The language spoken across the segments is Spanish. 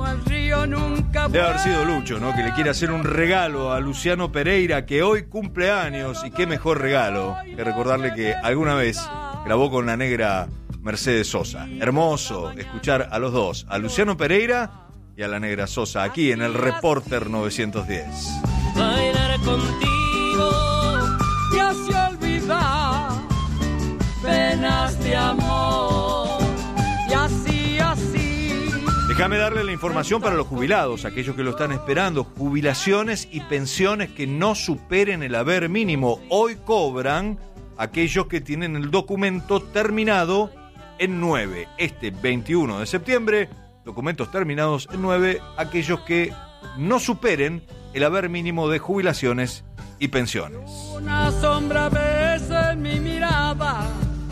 Debe haber sido Lucho, ¿no? Que le quiere hacer un regalo a Luciano Pereira, que hoy cumple años. Y qué mejor regalo que recordarle que alguna vez grabó con la negra Mercedes Sosa. Hermoso escuchar a los dos, a Luciano Pereira y a la negra Sosa, aquí en el Reporter 910. Bailar contigo te hace olvidar penas de amor y así. Déjame darle la información para los jubilados, aquellos que lo están esperando. Jubilaciones y pensiones que no superen el haber mínimo. Hoy cobran aquellos que tienen el documento terminado en 9. Este 21 de septiembre, documentos terminados en 9, aquellos que no superen el haber mínimo de jubilaciones y pensiones. Una sombra ves en mi mirada,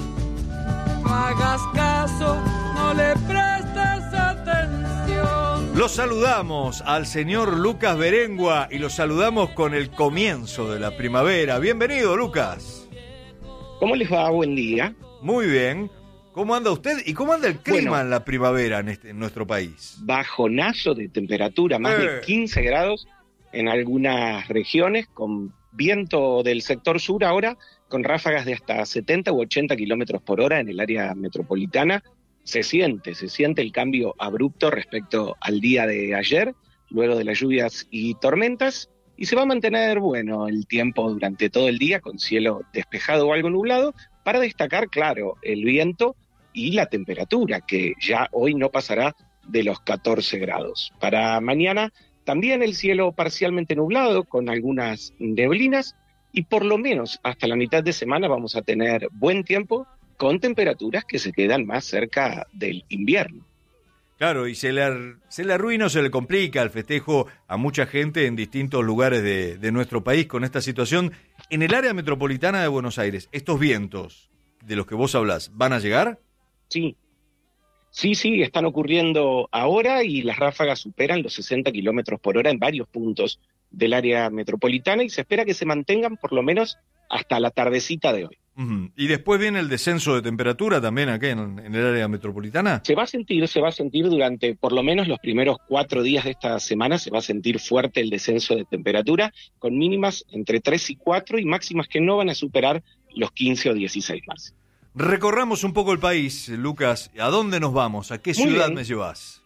no hagas caso, no le prestes atención. Los saludamos al señor Lucas Berengua y los saludamos con el comienzo de la primavera. Bienvenido, Lucas. ¿Cómo les va? Buen día. Muy bien. ¿Cómo anda usted? ¿Y cómo anda el clima en la primavera en nuestro país? Bajonazo de temperatura, más de 15 grados en algunas regiones, con viento del sector sur ahora, con ráfagas de hasta 70 u 80 kilómetros por hora en el área metropolitana. Se siente el cambio abrupto respecto al día de ayer, luego de las lluvias y tormentas, y se va a mantener, bueno, el tiempo durante todo el día, con cielo despejado o algo nublado, para destacar, claro, el viento y la temperatura, que ya hoy no pasará de los 14 grados. Para mañana también el cielo parcialmente nublado, con algunas neblinas, y por lo menos hasta la mitad de semana vamos a tener buen tiempo, con temperaturas que se quedan más cerca del invierno. Claro, y se le arruina o se le complica el festejo a mucha gente en distintos lugares de nuestro país con esta situación. En el área metropolitana de Buenos Aires, ¿estos vientos de los que vos hablás van a llegar? Sí, están ocurriendo ahora y las ráfagas superan los 60 kilómetros por hora en varios puntos del área metropolitana y se espera que se mantengan por lo menos hasta la tardecita de hoy. ¿Y después viene el descenso de temperatura también acá en el área metropolitana? Se va a sentir durante por lo menos los primeros 4 días de esta semana, se va a sentir fuerte el descenso de temperatura, con mínimas entre 3 y 4 y máximas que no van a superar los 15 o 16 más. Recorramos un poco el país, Lucas. ¿A dónde nos vamos? ¿A qué ciudad me llevas?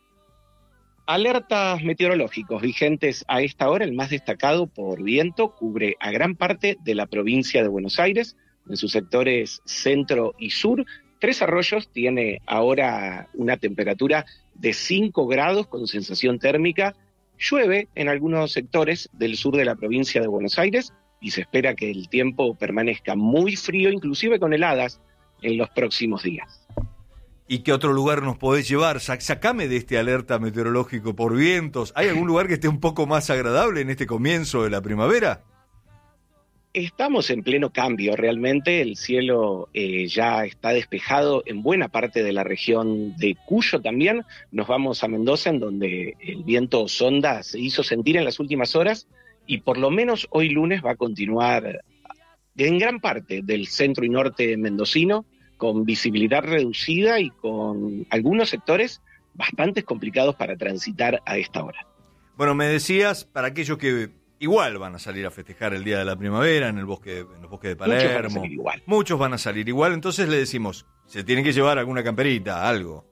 Alertas meteorológicos vigentes a esta hora. El más destacado por viento cubre a gran parte de la provincia de Buenos Aires, en sus sectores centro y sur. Tres Arroyos tiene ahora una temperatura de 5 grados con sensación térmica. Llueve en algunos sectores del sur de la provincia de Buenos Aires y se espera que el tiempo permanezca muy frío, inclusive con heladas en los próximos días. ¿Y qué otro lugar nos podés llevar? Sacame de este alerta meteorológico por vientos. ¿Hay algún lugar que esté un poco más agradable en este comienzo de la primavera? Estamos en pleno cambio, realmente el cielo ya está despejado en buena parte de la región de Cuyo también. Nos vamos a Mendoza, en donde el viento sonda se hizo sentir en las últimas horas y por lo menos hoy lunes va a continuar en gran parte del centro y norte mendocino, con visibilidad reducida y con algunos sectores bastante complicados para transitar a esta hora. Bueno, me decías, para aquellos que igual van a salir a festejar el Día de la Primavera en los bosques de Palermo. Muchos van a salir igual. Muchos van a salir igual, entonces le decimos, se tienen que llevar alguna camperita, algo.